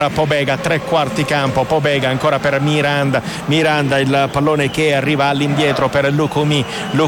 Pobega, tre quarti campo, Pobega ancora per Miranda, il pallone che arriva all'indietro per Lukumi,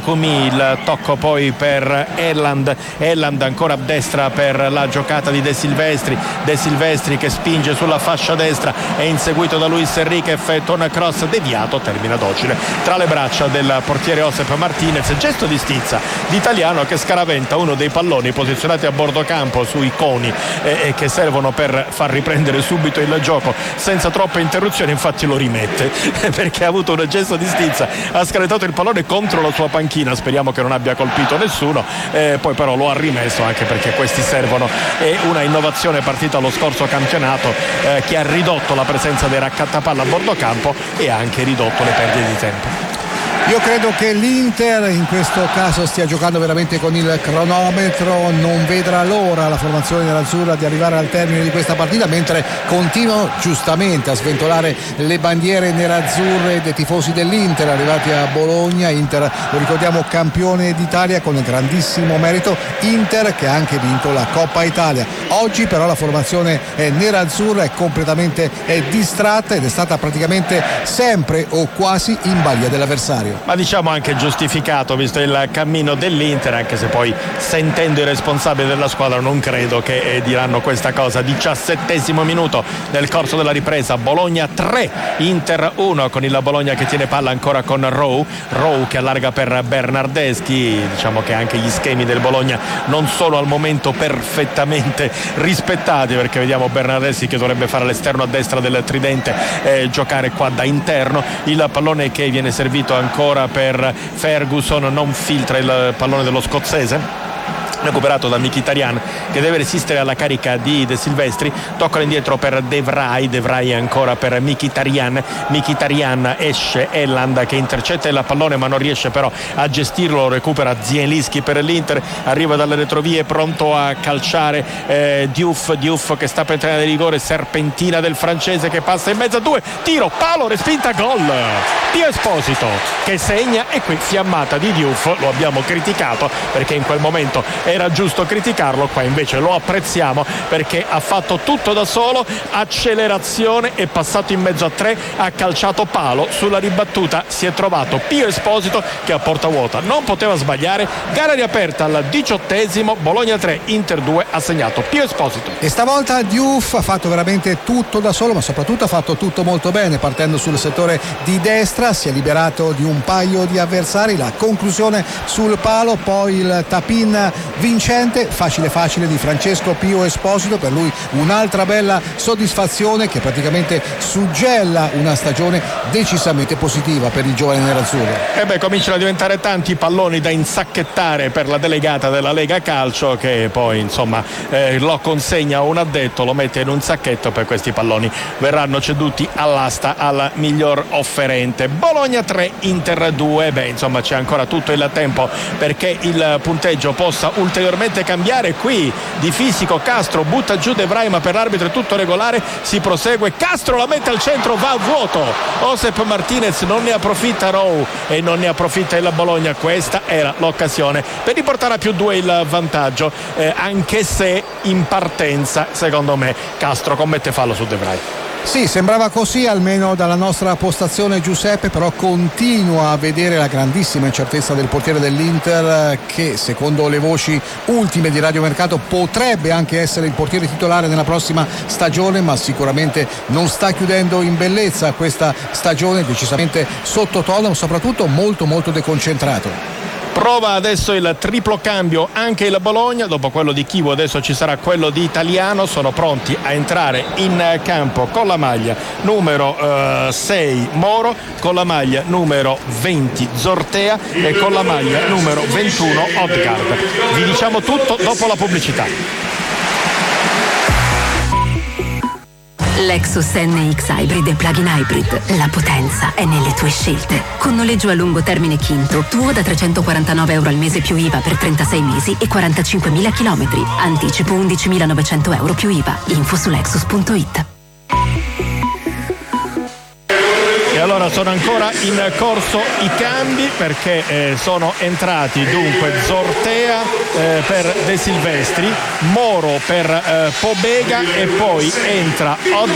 il tocco poi per Elland ancora a destra per la giocata di De Silvestri che spinge sulla fascia destra, è inseguito da Luis Enrique, effettua un cross deviato, termina docile tra le braccia del portiere Josep Martinez, gesto di stizza di Italiano che scaraventa uno dei palloni posizionati a bordo campo sui coni e che servono per far riprendere subito il gioco senza troppe interruzioni. Infatti lo rimette perché ha avuto un gesto di stizza, ha scaletato il pallone contro la sua panchina, speriamo che non abbia colpito nessuno, poi però lo ha rimesso anche perché questi servono. È una innovazione partita allo scorso campionato che ha ridotto la presenza dei raccattapalla a bordo campo e ha anche ridotto le perdite di tempo. Io credo che l'Inter in questo caso stia giocando veramente con il cronometro, non vedrà l'ora la formazione nerazzurra di arrivare al termine di questa partita, mentre continuano giustamente a sventolare le bandiere nerazzurre dei tifosi dell'Inter arrivati a Bologna. Inter, lo ricordiamo, campione d'Italia con grandissimo merito, Inter che ha anche vinto la Coppa Italia. Oggi però la formazione nerazzurra è completamente distratta ed è stata praticamente sempre o quasi in balia dell'avversario. Ma diciamo anche giustificato visto il cammino dell'Inter, anche se poi sentendo i responsabili della squadra non credo che diranno questa cosa. 17° minuto nel corso della ripresa, Bologna 3 Inter 1, con il Bologna che tiene palla ancora con Rowe che allarga per Bernardeschi. Diciamo che anche gli schemi del Bologna non sono al momento perfettamente rispettati, perché vediamo Bernardeschi che dovrebbe fare all'esterno a destra del tridente, giocare qua da interno. Il pallone che viene servito ancora per Ferguson, non filtra il pallone dello scozzese, recuperato da Mkhitaryan che deve resistere alla carica di De Silvestri, tocca indietro per De Vrij ancora per Mkhitaryan esce Elland che intercetta il pallone ma non riesce però a gestirlo, recupera Zielinski per l'Inter, arriva dalle retrovie pronto a calciare Diouf che sta per entrare di rigore, serpentina del francese che passa in mezzo a due, tiro, palo, respinta, gol. Pio Esposito che segna, e qui fiammata di Diouf, lo abbiamo criticato perché in quel momento era giusto criticarlo, qua invece lo apprezziamo perché ha fatto tutto da solo, accelerazione, è passato in mezzo a tre, ha calciato palo, sulla ribattuta si è trovato Pio Esposito che a porta vuota non poteva sbagliare. Gara riaperta al 18°, Bologna 3 Inter 2, ha segnato Pio Esposito. E stavolta Diouf ha fatto veramente tutto da solo, ma soprattutto ha fatto tutto molto bene, partendo sul settore di destra, si è liberato di un paio di avversari, la conclusione sul palo, poi il tap-in vincente, facile di Francesco Pio Esposito, per lui un'altra bella soddisfazione che praticamente suggella una stagione decisamente positiva per il giovane nerazzurro. Cominciano a diventare tanti i palloni da insacchettare per la delegata della Lega Calcio, che poi lo consegna a un addetto, lo mette in un sacchetto, per questi palloni verranno ceduti all'asta al miglior offerente. Bologna 3 Inter 2, c'è ancora tutto il tempo perché il punteggio possa ulteriormente cambiare. Qui di fisico Castro butta giù De Vrij, ma per l'arbitro è tutto regolare, si prosegue, Castro la mette al centro, va a vuoto, Josep Martinez non ne approfitta, Rowe, e non ne approfitta il Bologna. Questa era l'occasione per riportare a +2 il vantaggio, anche se in partenza secondo me Castro commette fallo su De Vrij. Sì, sembrava così almeno dalla nostra postazione, Giuseppe, però continua a vedere la grandissima incertezza del portiere dell'Inter, che secondo le voci ultime di Radio Mercato potrebbe anche essere il portiere titolare nella prossima stagione, ma sicuramente non sta chiudendo in bellezza questa stagione, decisamente sotto tono, soprattutto molto deconcentrato. Prova adesso il triplo cambio anche il Bologna, dopo quello di Chivo adesso ci sarà quello di Italiano, sono pronti a entrare in campo con la maglia numero 6 Moro, con la maglia numero 20 Zortea e con la maglia numero 21 Odegaard. Vi diciamo tutto dopo la pubblicità. Lexus NX Hybrid e Plug-in Hybrid. La potenza è nelle tue scelte. Con noleggio a lungo termine Quinto, tuo da €349 al mese più IVA per 36 mesi e 45.000 chilometri. Anticipo €11.900 più IVA. Info su Lexus.it. E allora sono ancora in corso i cambi perché sono entrati dunque Zortea per De Silvestri, Moro per Pobega e poi entra